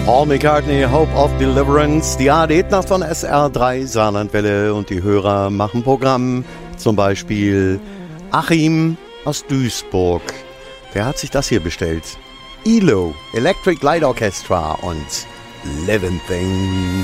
Paul McCartney, Hope of Deliverance, die ARD-Nacht von SR3 Saarlandwelle und die Hörer machen Programm. Zum Beispiel Achim aus Duisburg. Wer hat sich das hier bestellt? ELO, Electric Light Orchestra und Living Thing.